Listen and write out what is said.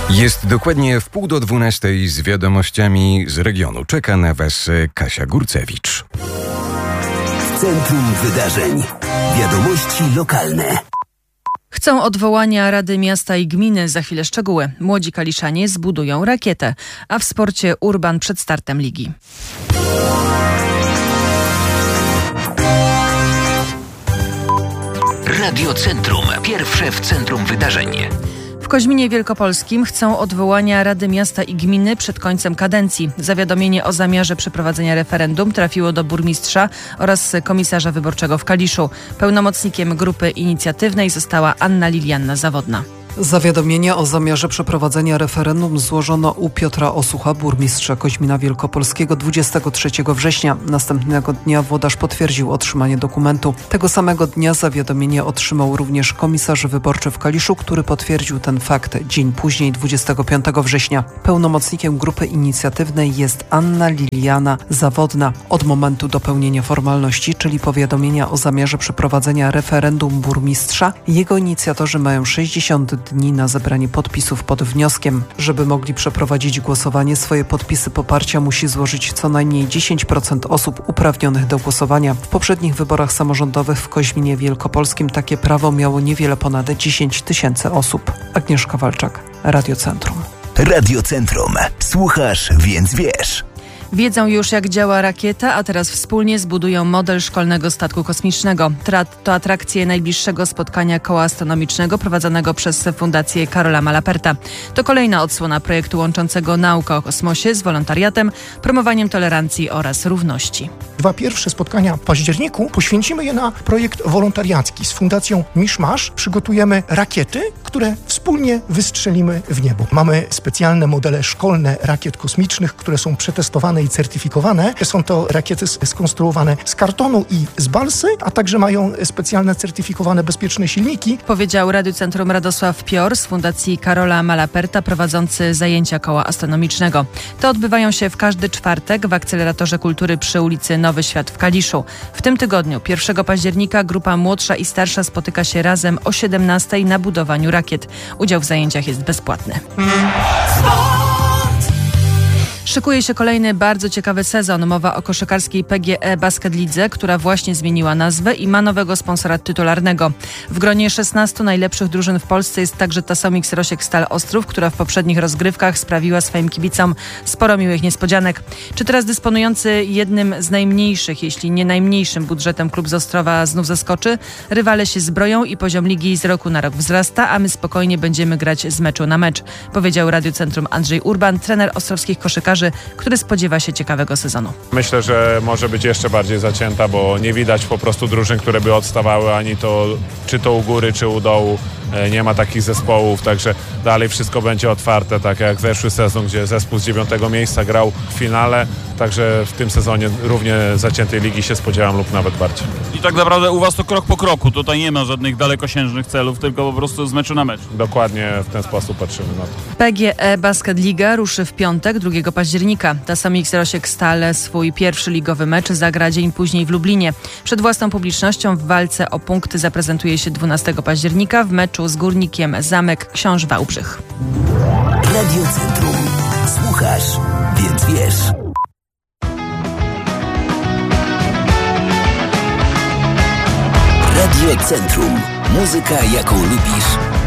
Jest dokładnie 11:30 z wiadomościami z regionu. Czeka na Was Kasia Górcewicz. W centrum wydarzeń. Wiadomości lokalne. Chcą odwołania Rady Miasta i Gminy. Za chwilę szczegóły. Młodzi kaliszanie zbudują rakietę, a w sporcie Urban przed startem ligi. Radio Centrum. Pierwsze w centrum wydarzeń. W Koźminie Wielkopolskim chcą odwołania Rady Miasta i Gminy przed końcem kadencji. Zawiadomienie o zamiarze przeprowadzenia referendum trafiło do burmistrza oraz komisarza wyborczego w Kaliszu. Pełnomocnikiem grupy inicjatywnej została Anna Lilianna Zawodna. Zawiadomienie o zamiarze przeprowadzenia referendum złożono u Piotra Osucha, burmistrza Koźmina Wielkopolskiego 23 września. Następnego dnia włodarz potwierdził otrzymanie dokumentu. Tego samego dnia zawiadomienie otrzymał również komisarz wyborczy w Kaliszu, który potwierdził ten fakt dzień później, 25 września. Pełnomocnikiem grupy inicjatywnej jest Anna Liliana Zawodna. Od momentu dopełnienia formalności, czyli powiadomienia o zamiarze przeprowadzenia referendum burmistrza, jego inicjatorzy mają 60 dni na zebranie podpisów pod wnioskiem. Żeby mogli przeprowadzić głosowanie, swoje podpisy poparcia musi złożyć co najmniej 10% osób uprawnionych do głosowania. W poprzednich wyborach samorządowych w Koźminie Wielkopolskim takie prawo miało niewiele ponad 10 000 osób. Agnieszka Walczak, Radio Centrum. Radio Centrum. Słuchasz, więc wiesz. Wiedzą już, jak działa rakieta, a teraz wspólnie zbudują model szkolnego statku kosmicznego. To atrakcje najbliższego spotkania koła astronomicznego prowadzonego przez Fundację Karola Malaperta. To kolejna odsłona projektu łączącego naukę o kosmosie z wolontariatem, promowaniem tolerancji oraz równości. 2 pierwsze spotkania w październiku poświęcimy je na projekt wolontariacki. Z Fundacją Miszmasz przygotujemy rakiety, które wspólnie wystrzelimy w niebo. Mamy specjalne modele szkolne rakiet kosmicznych, które są przetestowane i certyfikowane. Są to rakiety skonstruowane z kartonu i z balsy, a także mają specjalne certyfikowane bezpieczne silniki. Powiedział Radiu Centrum Radosław Pior z Fundacji Karola Malaperta prowadzący zajęcia koła astronomicznego. Te odbywają się w każdy czwartek w Akceleratorze Kultury przy ulicy Nowy Świat w Kaliszu. W tym tygodniu, 1 października, grupa młodsza i starsza spotyka się razem o 17:00 na budowaniu rakiet. Udział w zajęciach jest bezpłatny. Szykuje się kolejny bardzo ciekawy sezon. Mowa o koszykarskiej PGE Basket Lidze, która właśnie zmieniła nazwę i ma nowego sponsora tytularnego. W gronie 16 najlepszych drużyn w Polsce jest także Tasomix Rosiek Stal Ostrów, która w poprzednich rozgrywkach sprawiła swoim kibicom sporo miłych niespodzianek. Czy teraz dysponujący jednym z najmniejszych, jeśli nie najmniejszym budżetem klub z Ostrowa znów zaskoczy? Rywale się zbroją i poziom ligi z roku na rok wzrasta, a my spokojnie będziemy grać z meczu na mecz, powiedział Radiu Centrum Andrzej Urban, trener ostrowskich koszykarzy, który spodziewa się ciekawego sezonu. Myślę, że może być jeszcze bardziej zacięta, bo nie widać po prostu drużyn, które by odstawały, ani to, czy to u góry, czy u dołu. Nie ma takich zespołów, także dalej wszystko będzie otwarte, tak jak zeszły sezon, gdzie zespół z 9 miejsca grał w finale, także w tym sezonie równie zaciętej ligi się spodziewam lub nawet bardziej. I tak naprawdę u Was to krok po kroku, tutaj nie ma żadnych dalekosiężnych celów, tylko po prostu z meczu na mecz. Dokładnie w ten sposób patrzymy na to. PGE Basket Liga ruszy w piątek, 2 października. Tasomix Rosiek Stal swój pierwszy ligowy mecz zagra dzień później w Lublinie. Przed własną publicznością w walce o punkty zaprezentuje się 12 października w meczu z Górnikiem Zamek Książ Wałbrzych. Radio Centrum. Słuchasz, więc wiesz. Radio Centrum. Muzyka, jaką lubisz